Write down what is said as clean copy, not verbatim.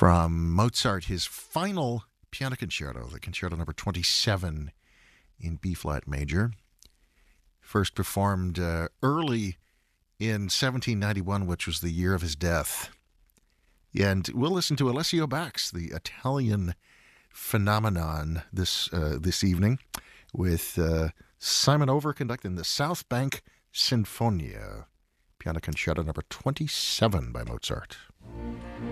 From Mozart, his final piano concerto, the Concerto Number 27 in B-flat major, first performed early in 1791, which was the year of his death. And we'll listen to Alessio Bax, the Italian phenomenon, this evening, with Simon Over conducting the South Bank Sinfonia, Piano Concerto Number 27 by Mozart.